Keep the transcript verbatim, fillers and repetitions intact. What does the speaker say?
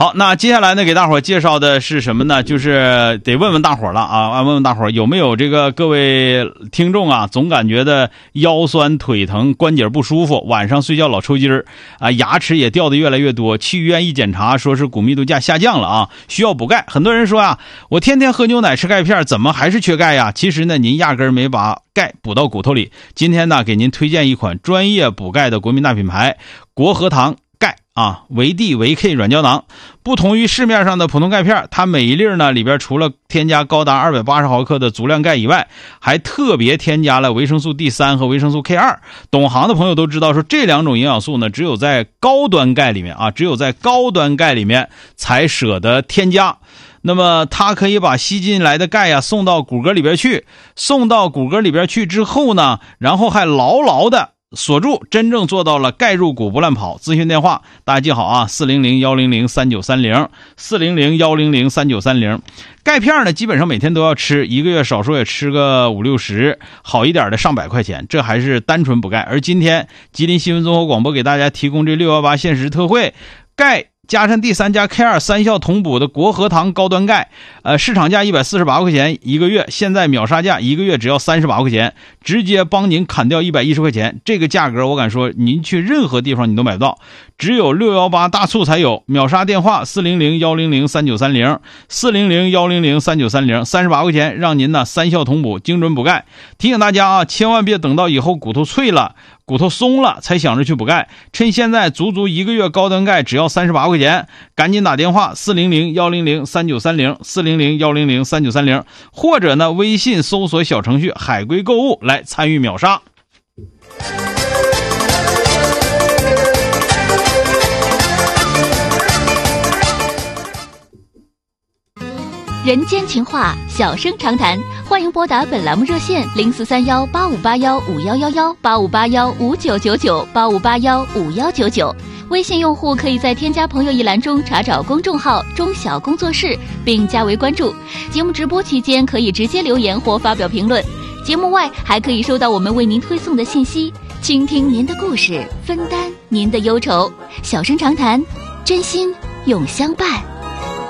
好，那接下来呢，给大伙介绍的是什么呢？就是得问问大伙了啊，问问大伙有没有这个各位听众啊，总感觉的腰酸腿疼、关节不舒服，晚上睡觉老抽筋儿啊，牙齿也掉的越来越多，去医院一检查，说是骨密度价下降了啊，需要补钙。很多人说啊，我天天喝牛奶吃钙片，怎么还是缺钙呀？其实呢，您压根儿没把钙补到骨头里。今天呢，给您推荐一款专业补钙的国民大品牌国和堂钙啊，维 D 维 K 软胶囊。不同于市面上的普通钙片，它每一粒呢里边除了添加高达二百八十毫克的足量钙以外，还特别添加了维生素 D 三 和维生素 K 二。懂行的朋友都知道，说这两种营养素呢，只有在高端钙里面啊，只有在高端钙里面才舍得添加。那么它可以把吸进来的钙呀送到骨骼里边去，送到骨骼里边去之后呢，然后还牢牢的锁住，真正做到了钙入骨不乱跑。咨询电话大家记好啊，四零零一零零三九三零 四零零一零零三九三零。钙片呢基本上每天都要吃，一个月少说也吃个五六十，好一点的上百块钱，这还是单纯补钙。而今天吉林新闻综合广播给大家提供这六一八限时特惠，钙加上 D 三 加 K 二 三效同补的国和堂高端钙，呃，市场价一百四十八块钱一个月，现在秒杀价一个月只要三十八块钱，直接帮您砍掉一百一十块钱。这个价格我敢说您去任何地方你都买不到，只有六一八大促才有。秒杀电话四零零一零零三九三零 四零零一零零三九三零，三十八块钱让您呢三效同补，精准补钙。提醒大家啊，千万别等到以后骨头脆了骨头松了才想着去补钙，趁现在足足一个月高端钙只要三十八块钱，赶紧打电话四零零一零零三九三零 四零零一零零三九三零，或者呢微信搜索小程序海龟购物来参与秒杀。 人间情话，小声长谈，欢迎拨打本栏目热线零四三幺八五八幺五幺幺幺八五八幺五九九九八五八幺五幺九九。微信用户可以在添加朋友一栏中查找公众号中小工作室，并加为关注。节目直播期间可以直接留言或发表评论，节目外还可以收到我们为您推送的信息，倾听您的故事，分担您的忧愁。小声长谈，真心永相伴。